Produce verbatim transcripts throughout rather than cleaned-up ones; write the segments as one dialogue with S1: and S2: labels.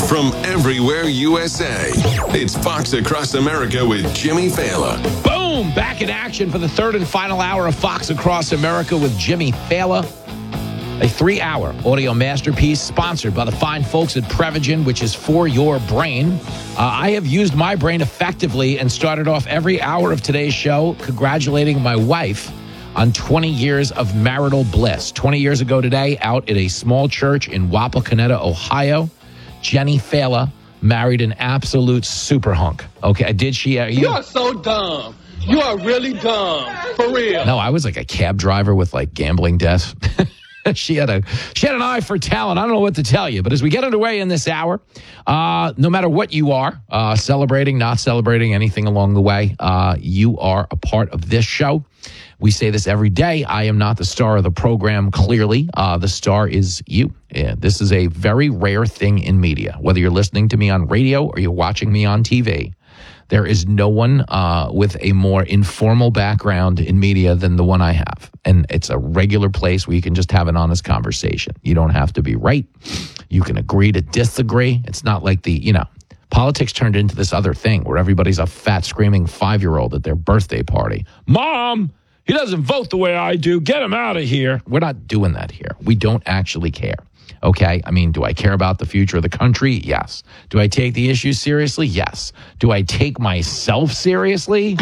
S1: from everywhere U S A. It's Fox Across America with Jimmy Fallon.
S2: Boom! Back in action for the third and final hour of Fox Across America with Jimmy Fallon. A three-hour audio masterpiece sponsored by the fine folks at Prevagen, which is for your brain. Uh, I have used my brain effectively and started off every hour of today's show congratulating my wife on twenty years of marital bliss. twenty years ago today, out at a small church in Wapakoneta, Ohio, Jenny Fallon married an absolute super hunk. Okay, did she? Uh, you,
S3: you are so dumb. You are really dumb. For real.
S2: No, I was like a cab driver with like gambling debts. She had a she had an eye for talent. I don't know what to tell you. But as we get underway in this hour, uh, no matter what you are, uh, celebrating, not celebrating, anything along the way, uh, you are a part of this show. We say this every day. I am not the star of the program, clearly. Uh, the star is you. Yeah, this is a very rare thing in media. Whether you're listening to me on radio or you're watching me on T V, there is no one uh, with a more informal background in media than the one I have. And it's a regular place where you can just have an honest conversation. You don't have to be right. You can agree to disagree. It's not like the, you know, politics turned into this other thing where everybody's a fat, screaming five-year-old at their birthday party. Mom, he doesn't vote the way I do. Get him out of here. We're not doing that here. We don't actually care. Okay, I mean, do I care about the future of the country? Yes. Do I take the issues seriously? Yes. Do I take myself seriously?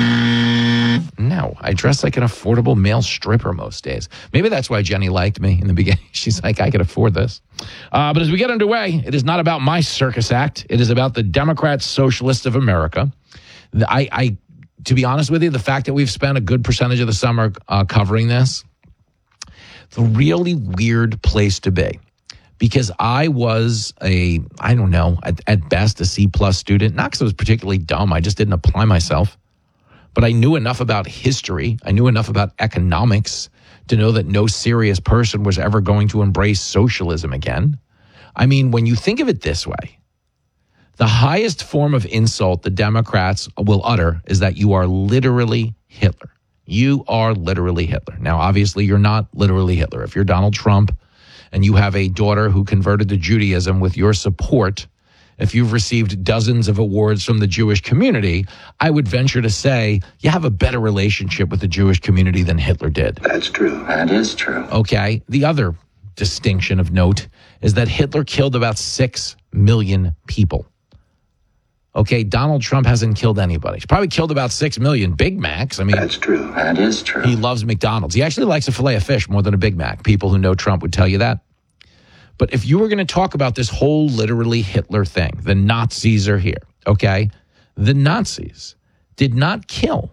S2: No. I dress like an affordable male stripper most days. Maybe that's why Jenny liked me in the beginning. She's like, I could afford this. Uh, but as we get underway, it is not about my circus act. It is about the Democrat Socialists of America. I, I, to be honest with you, the fact that we've spent a good percentage of the summer uh, covering this, it's a really weird place to be. Because I was a, I don't know, at, at best a C-plus student. Not because I was particularly dumb. I just didn't apply myself. But I knew enough about history. I knew enough about economics to know that no serious person was ever going to embrace socialism again. I mean, when you think of it this way, the highest form of insult the Democrats will utter is that you are literally Hitler. You are literally Hitler. Now, obviously, you're not literally Hitler. If you're Donald Trump, and you have a daughter who converted to Judaism with your support, if you've received dozens of awards from the Jewish community, I would venture to say you have a better relationship with the Jewish community than Hitler did.
S4: That's true. That is true.
S2: Okay. The other distinction of note is that Hitler killed about six million people. Okay, Donald Trump hasn't killed anybody. He's probably killed about six million Big Macs. I mean,
S4: that's true. That is true.
S2: He loves McDonald's. He actually likes a filet of fish more than a Big Mac. People who know Trump would tell you that. But if you were going to talk about this whole literally Hitler thing, the Nazis are here, okay? The Nazis did not kill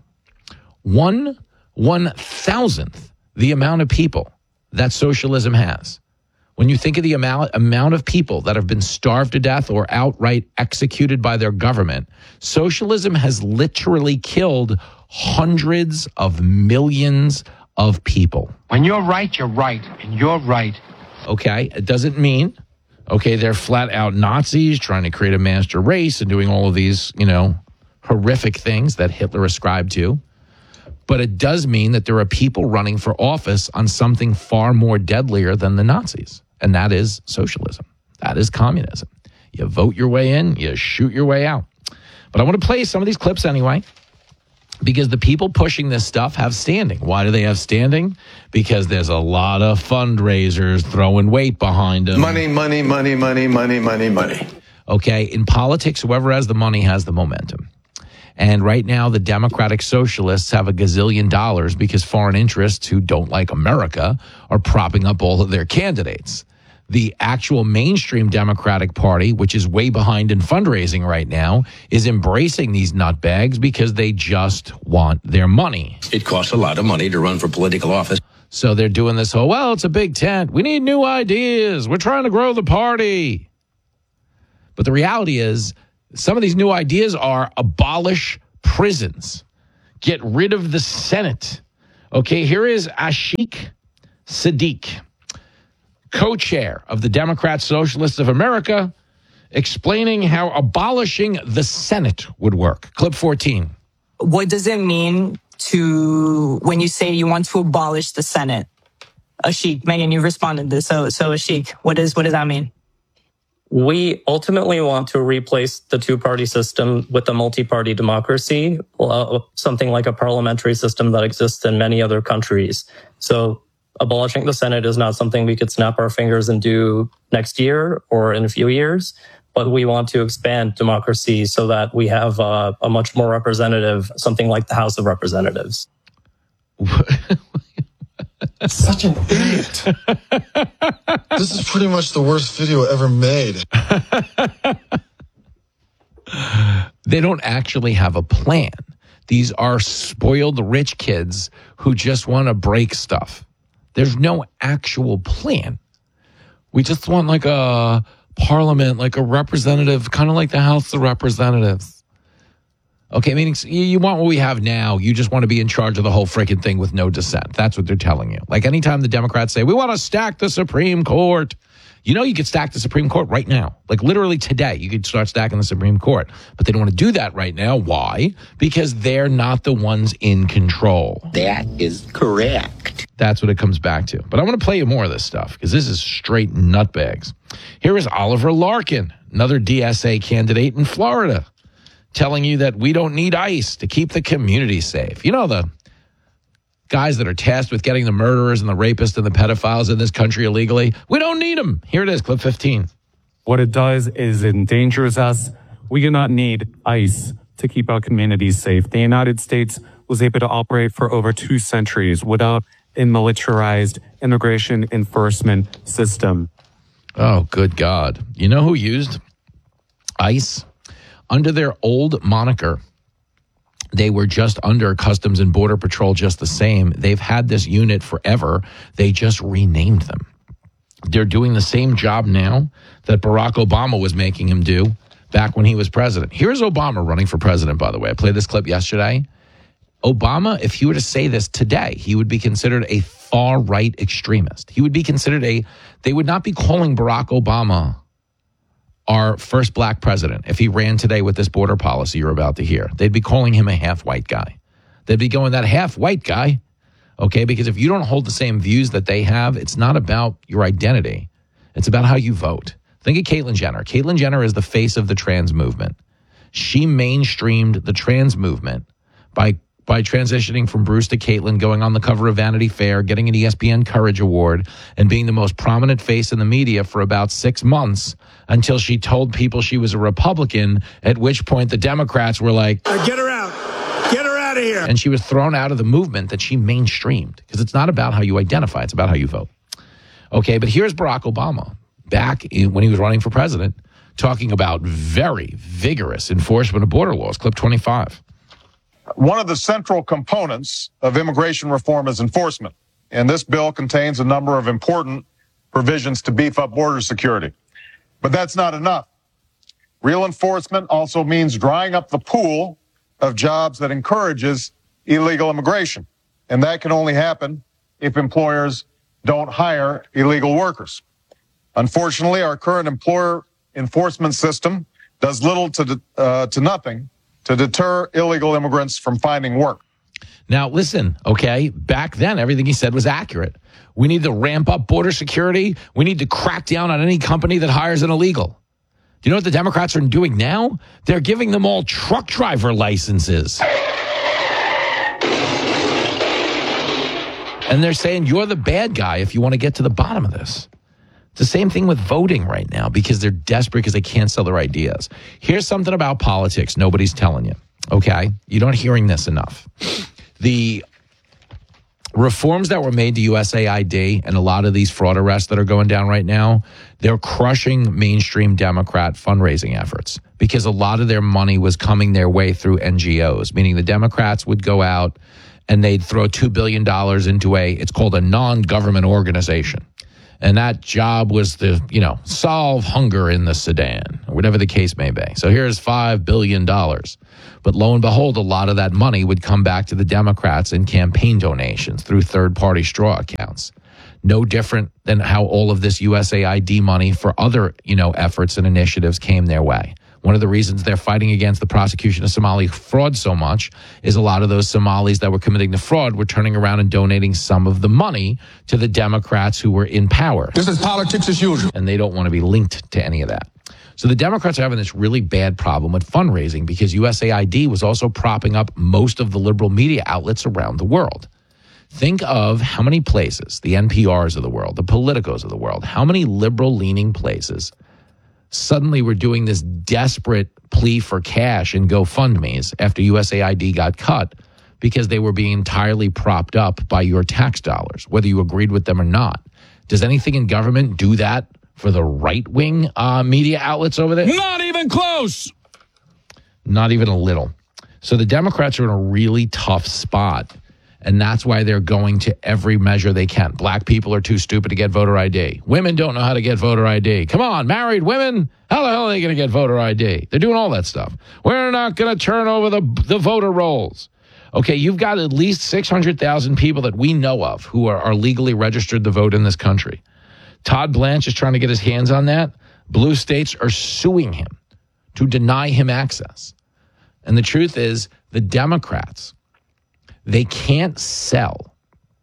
S2: one one thousandth the amount of people that socialism has. When you think of the amount, amount of people that have been starved to death or outright executed by their government, socialism has literally killed hundreds of millions of people.
S5: When you're right, you're right, and you're right.
S2: Okay, it doesn't mean, okay, they're flat out Nazis trying to create a master race and doing all of these, you know, horrific things that Hitler ascribed to. But it does mean that there are people running for office on something far more deadlier than the Nazis. And that is socialism. That is communism. You vote your way in, you shoot your way out. But I want to play some of these clips anyway, because the people pushing this stuff have standing. Why do they have standing? Because there's a lot of fundraisers throwing weight behind them.
S4: Money, money, money, money, money, money, money.
S2: Okay, in politics, whoever has the money has the momentum. And right now, the Democratic Socialists have a gazillion dollars because foreign interests who don't like America are propping up all of their candidates. The actual mainstream Democratic Party, which is way behind in fundraising right now, is embracing these nutbags because they just want their money.
S6: It costs a lot of money to run for political office.
S2: So they're doing this whole, well, it's a big tent. We need new ideas. We're trying to grow the party. But the reality is, some of these new ideas are abolish prisons, get rid of the Senate. Okay, here is Ashik Sadiq, co-chair of the Democrat Socialists of America, explaining how abolishing the Senate would work. Clip fourteen.
S7: What does it mean to when you say you want to abolish the Senate? Ashik, Megan, you responded to this. So, so Ashik, what is what does that mean?
S8: We ultimately want to replace the two-party system with a multi-party democracy, uh, something like a parliamentary system that exists in many other countries. So abolishing the Senate is not something we could snap our fingers and do next year or in a few years, but we want to expand democracy so that we have uh, a much more representative, something like the House of Representatives.
S9: Such an idiot. This is pretty much the worst video ever made.
S2: They don't actually have a plan. These are spoiled rich kids who just want to break stuff. There's no actual plan. We just want like a parliament, like a representative, kind of like the House of Representatives. Okay, meaning you want what we have now. You just want to be in charge of the whole freaking thing with no dissent. That's what they're telling you. Like anytime the Democrats say, we want to stack the Supreme Court. You know, you could stack the Supreme Court right now. Like literally today, you could start stacking the Supreme Court. But they don't want to do that right now. Why? Because they're not the ones in control.
S10: That is correct.
S2: That's what it comes back to. But I want to play you more of this stuff because this is straight nutbags. Here is Oliver Larkin, another D S A candidate in Florida, telling you that we don't need ICE to keep the community safe. You know, the guys that are tasked with getting the murderers and the rapists and the pedophiles in this country illegally, we don't need them. Here it is, clip fifteen.
S11: What it does is it endangers us. We do not need ICE to keep our communities safe. The United States was able to operate for over two centuries without a militarized immigration enforcement system.
S2: Oh, good God. You know who used ICE? Under their old moniker, they were just under Customs and Border Patrol just the same. They've had this unit forever. They just renamed them. They're doing the same job now that Barack Obama was making him do back when he was president. Here's Obama running for president, by the way. I played this clip yesterday. Obama, if he were to say this today, he would be considered a far-right extremist. He would be considered a, they would not be calling Barack Obama our first black president if he ran today with this border policy you're about to hear. They'd be calling him a half-white guy. They'd be going, that half-white guy, okay? Because if you don't hold the same views that they have, it's not about your identity. It's about how you vote. Think of Caitlyn Jenner. Caitlyn Jenner is the face of the trans movement. She mainstreamed the trans movement by by transitioning from Bruce to Caitlyn, going on the cover of Vanity Fair, getting an E S P N Courage Award, and being the most prominent face in the media for about six months until she told people she was a Republican, at which point the Democrats were like,
S12: get her out. Get her out of here.
S2: And she was thrown out of the movement that she mainstreamed, because it's not about how you identify, it's about how you vote. Okay, but here's Barack Obama back in, when he was running for president, talking about very vigorous enforcement of border laws. Clip twenty-five.
S13: One of the central components of immigration reform is enforcement, and this bill contains a number of important provisions to beef up border security. But that's not enough. Real enforcement also means drying up the pool of jobs that encourages illegal immigration, and that can only happen if employers don't hire illegal workers. Unfortunately, our current employer enforcement system does little to uh, to nothing to deter illegal immigrants from finding work.
S2: Now, listen, okay, back then, everything he said was accurate. We need to ramp up border security. We need to crack down on any company that hires an illegal. Do you know what the Democrats are doing now? They're giving them all truck driver licenses. And they're saying you're the bad guy if you want to get to the bottom of this. It's the same thing with voting right now because they're desperate because they can't sell their ideas. Here's something about politics nobody's telling you, okay? You're not hearing this enough. The reforms that were made to U S A I D and a lot of these fraud arrests that are going down right now, they're crushing mainstream Democrat fundraising efforts because a lot of their money was coming their way through N G Os, meaning the Democrats would go out and they'd throw two billion dollars into a, it's called a non-government organization. And that job was to, you know, solve hunger in the Sudan, or whatever the case may be. So here's five billion dollars. But lo and behold, a lot of that money would come back to the Democrats in campaign donations through third-party straw accounts. No different than how all of this U S A I D money for other, you know, efforts and initiatives came their way. One of the reasons they're fighting against the prosecution of Somali fraud so much is a lot of those Somalis that were committing the fraud were turning around and donating some of the money to the Democrats who were in power.
S12: This is politics as usual.
S2: And they don't want to be linked to any of that. So the Democrats are having this really bad problem with fundraising because U S A I D was also propping up most of the liberal media outlets around the world. Think of how many places, the N P Rs of the world, the Politicos of the world, how many liberal-leaning places suddenly were doing this desperate plea for cash in GoFundMes after U S A I D got cut because they were being entirely propped up by your tax dollars, whether you agreed with them or not. Does anything in government do that for the right-wing uh, media outlets over there?
S14: Not even close.
S2: Not even a little. So the Democrats are in a really tough spot, and that's why they're going to every measure they can. Black people are too stupid to get voter I D. Women don't know how to get voter I D. Come on, married women, how the hell are they going to get voter I D? They're doing all that stuff. We're not going to turn over the, the voter rolls. Okay, you've got at least six hundred thousand people that we know of who are, are legally registered to vote in this country. Todd Blanche is trying to get his hands on that. Blue states are suing him to deny him access. And the truth is, the Democrats, they can't sell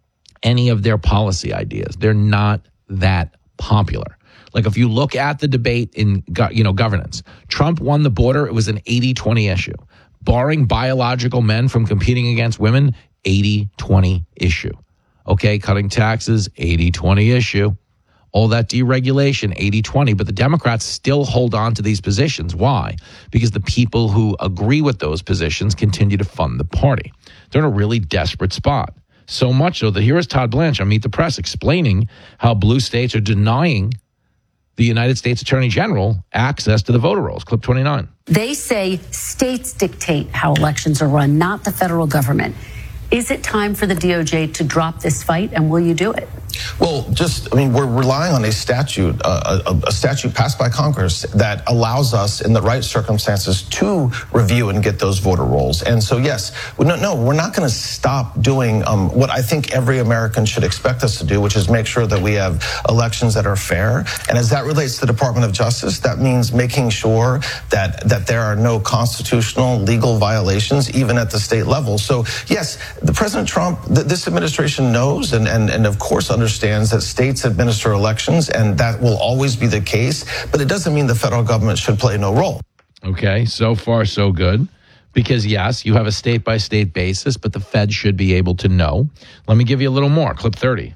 S2: any of their policy ideas. They're not that popular. Like if you look at the debate in you know governance, Trump won the border. It was an eighty twenty issue. Barring biological men from competing against women, eighty twenty issue. Okay, cutting taxes, eighty twenty issue. All that deregulation, eighty twenty. But the Democrats still hold on to these positions. Why? Because the people who agree with those positions continue to fund the party. They're in a really desperate spot. So much so that here is Todd Blanche on Meet the Press explaining how blue states are denying the United States Attorney General access to the voter rolls. Clip twenty-nine.
S15: They say states dictate how elections are run, not the federal government. Is it time for the D O J to drop this fight, and will you do it?
S16: Well, just, I mean, we're relying on a statute, uh, a, a statute passed by Congress that allows us, in the right circumstances, to review and get those voter rolls. And so, yes, no, no we're not going to stop doing um, what I think every American should expect us to do, which is make sure that we have elections that are fair. And as that relates to the Department of Justice, that means making sure that, that there are no constitutional, legal violations, even at the state level. So, yes, the President Trump, th- this administration knows and, and, and of course understands that states administer elections, and that will always be the case, but it doesn't mean the federal government should play no role.
S2: Okay, so far so good. Because yes, you have a state-by-state basis, but the Fed should be able to know. Let me give you a little more. Clip thirty.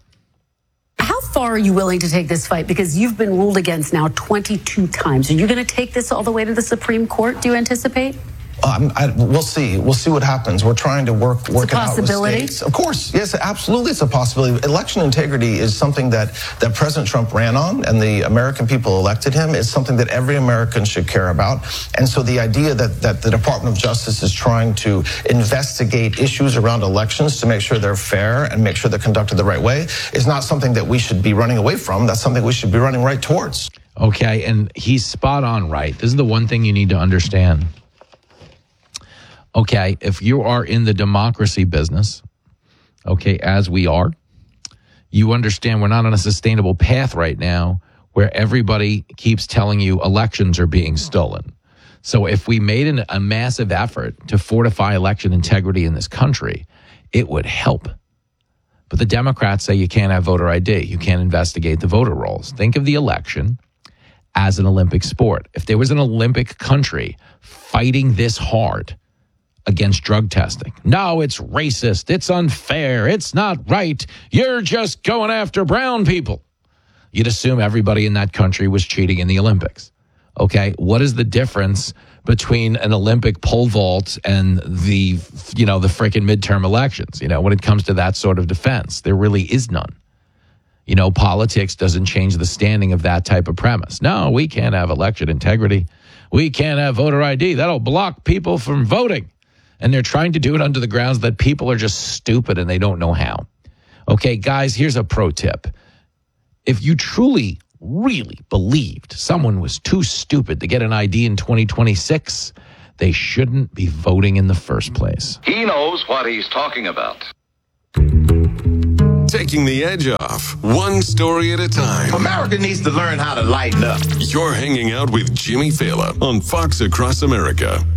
S15: How far are you willing to take this fight? Because you've been ruled against now twenty-two times. Are you going to take this all the way to the Supreme Court, do you anticipate?
S16: Um, I, we'll see. We'll see what happens. We're trying to work work
S15: it's a
S16: it out with states. Of course, yes, absolutely, it's a possibility. Election integrity is something that that President Trump ran on, and the American people elected him. It's something that every American should care about. And so the idea that that the Department of Justice is trying to investigate issues around elections to make sure they're fair and make sure they're conducted the right way is not something that we should be running away from. That's something we should be running right towards.
S2: Okay, and he's spot on right. This is the one thing you need to understand. Okay, if you are in the democracy business, okay, as we are, you understand we're not on a sustainable path right now where everybody keeps telling you elections are being stolen. So if we made an, a massive effort to fortify election integrity in this country, it would help. But the Democrats say you can't have voter I D. You can't investigate the voter rolls. Think of the election as an Olympic sport. If there was an Olympic country fighting this hard against drug testing. No, it's racist. It's unfair. It's not right. You're just going after brown people. You'd assume everybody in that country was cheating in the Olympics. Okay, what is the difference between an Olympic pole vault and the, you know, the freaking midterm elections? You know, when it comes to that sort of defense, there really is none. You know, politics doesn't change the standing of that type of premise. No, we can't have election integrity. We can't have voter I D. That'll block people from voting. And they're trying to do it under the grounds that people are just stupid and they don't know how. Okay, guys, here's a pro tip. If you truly, really believed someone was too stupid to get an I D in twenty twenty-six, they shouldn't be voting in the first place.
S17: He knows what he's talking about.
S1: Taking the edge off, one story at a time.
S10: America needs to learn how to lighten up.
S1: You're hanging out with Jimmy Fallon on Fox Across America.